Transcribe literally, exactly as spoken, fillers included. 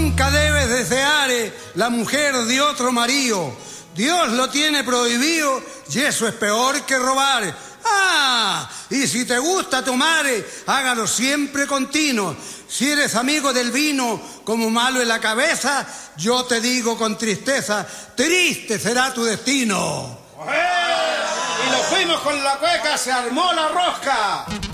Nunca debes desear la mujer de otro marido. Dios lo tiene prohibido y eso es peor que robar. Ah, y si te gusta tomar, hágalo siempre continuo. Si eres amigo del vino como malo en la cabeza, yo te digo con tristeza, triste será tu destino. Y nos fuimos con la cueca, se armó la rosca.